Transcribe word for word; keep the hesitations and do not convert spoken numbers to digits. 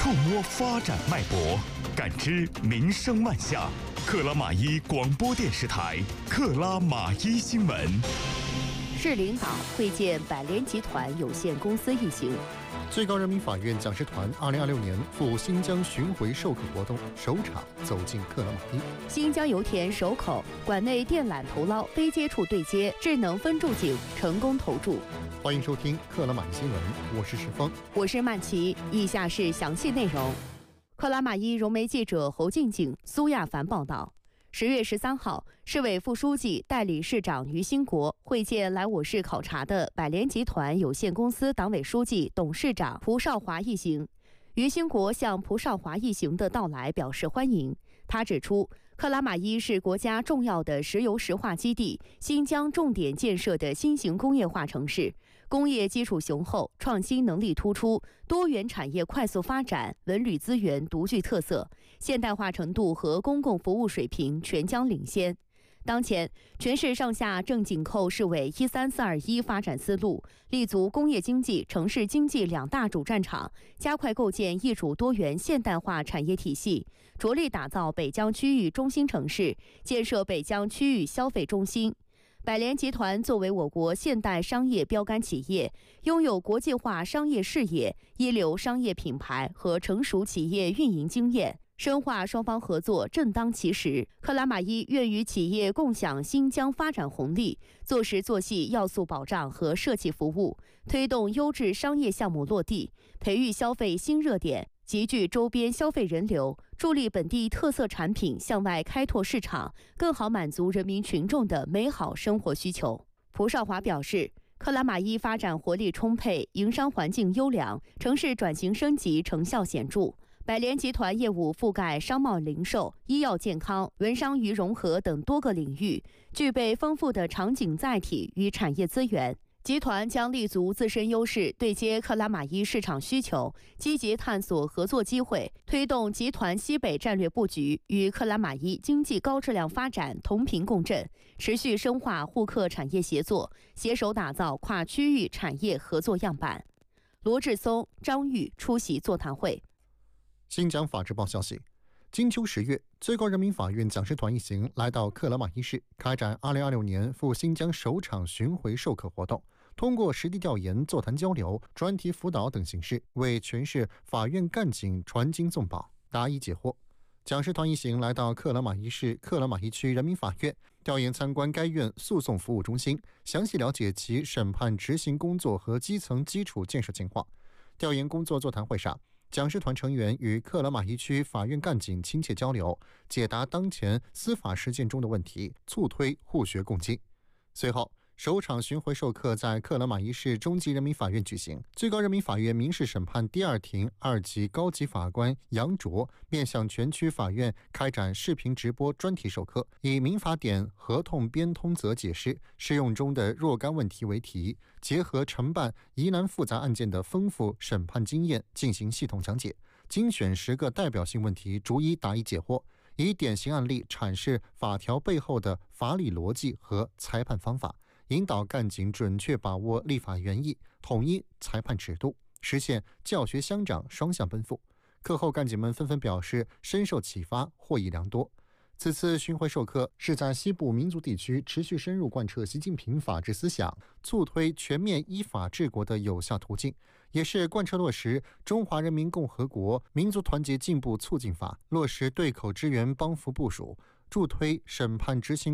触摸发展脉搏，感知民生万象。克拉玛依广播电视台克拉玛依新闻。 市领导会见百联集团有限公司一行。 最高人民法院讲师团二零二六年赴新疆巡回授课活动首场走进克拉玛依。 新疆油田首口管内电缆投捞非接触对接智能分驻井成功投注。 欢迎收听克拉玛依新闻，我是石峰， 我是曼琪。以下是详细内容。克拉玛依融媒记者侯静静、苏亚凡报道。十月十三号，市委副书记、代理市长于兴国会见来我市考察的百联集团有限公司党委书记、董事长蒲少华一行。于兴国向蒲少华一行的到来表示欢迎。他指出，克拉玛依是国家重要的石油石化基地，新疆重点建设的新型工业化城市，工业基础雄厚，创新能力突出，多元产业快速发展，文旅资源独具特色，现代化程度和公共服务水平全疆领先。当前，全市上下正紧扣市委一三四二一发展思路，立足工业经济、城市经济两大主战场，加快构建一主多元现代化产业体系，着力打造北疆区域中心城市，建设北疆区域消费中心。百联集团作为我国现代商业标杆企业，拥有国际化商业视野、一流商业品牌和成熟企业运营经验。深化双方合作正当其时，克拉玛依愿与企业共享新疆发展红利，做实做细要素保障和社企服务，推动优质商业项目落地，培育消费新热点，集聚周边消费人流，助力本地特色产品向外开拓市场，更好满足人民群众的美好生活需求。蒲少华表示，克拉玛依发展活力充沛，营商环境优良，城市转型升级成效显著。百联集团业务覆盖商贸零售、医药健康、文商娱融合等多个领域，具备丰富的场景载体与产业资源。集团将立足自身优势，对接克拉玛依市场需求，积极探索合作机会，推动集团西北战略布局，与克拉玛依经济高质量发展同频共振，持续深化互客产业协作，携手打造跨区域产业合作样板。罗志松、张玉出席座谈会。 新疆法制报消息，金秋十月，最高人民法院讲师团一行来到克拉玛依市，开展二零二六年赴新疆首场巡回授课活动，通过实地调研、座谈交流、专题辅导等形式，为全市法院干警传经送宝、答疑解惑。讲师团一行来到克拉玛依市克拉玛依区人民法院，调研参观该院诉讼服务中心，详细了解其审判执行工作和基层基础建设情况。调研工作座谈会上，讲师团成员与克拉玛依区法院干警亲切交流，解答当前司法实践中的问题，促推互学共进。随后，首场巡回授课在克拉玛依市中级人民法院举行，最高人民法院民事审判第二庭二级高级法官杨卓面向全区法院开展视频直播专题授课，以民法典合同编通则解释适用中的若干问题为题，结合承办疑难复杂案件的丰富审判经验进行系统讲解，精选十个代表性问题逐一答疑解惑，以典型案例阐释法条背后的法理逻辑和裁判方法，引导干警准确把握立法原意，统一裁判尺度，实现教学相长、双向奔赴。课后干警们纷纷表示深受启发，获益良多。此次巡回授课是在西部民族地区持续深入贯彻习近平法治思想，促推全面依法治国的有效途径，也是贯彻落实《中华人民共和国民族团结进步促进法》，落实对口支援帮扶部署，助推审判执行